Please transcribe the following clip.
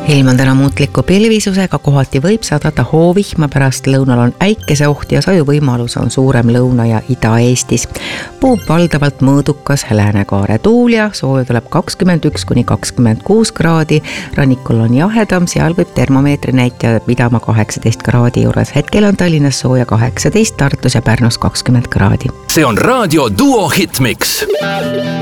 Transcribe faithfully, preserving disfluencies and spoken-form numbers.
ilm on täna muutliku pilvisusega, kohati võib sadada hoovihma, pärast lõunal on äikeseoht ja sajuvõimalus on suurem Lõuna- ja Ida-Eestis. Puub valdavalt mõõdukas läänekaare tuul ja sooja tuleb kakskümmend üks kuni kakskümmend kuus kraadi. Rannikul on jahedam, seal võib termomeetri näitaja pidama kaheksateist kraadi juures. Hetkel on Tallinnas sooja kaheksateist, Tartus ja Pärnus kakskümmend kraadi. See on Raadio Duo Hitmix.